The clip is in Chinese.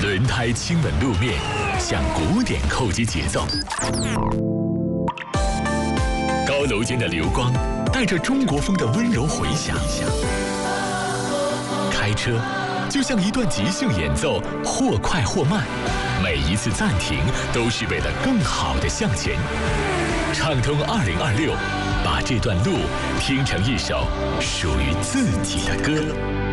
轮胎亲吻路面，像古典扣击节奏。高楼间的流光，带着中国风的温柔回响。开车就像一段即兴演奏，或快或慢，每一次暂停都是为了更好的向前。畅通2026，把这段路听成一首属于自己的歌。